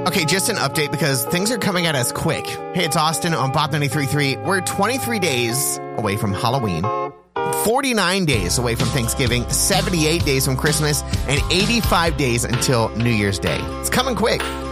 Okay, just an update because things are coming at us quick. Hey, it's Austin on Pop 93.3. We're 23 days away from Halloween, 49 days away from Thanksgiving, 78 days from Christmas, and 85 days until New Year's Day. It's coming quick.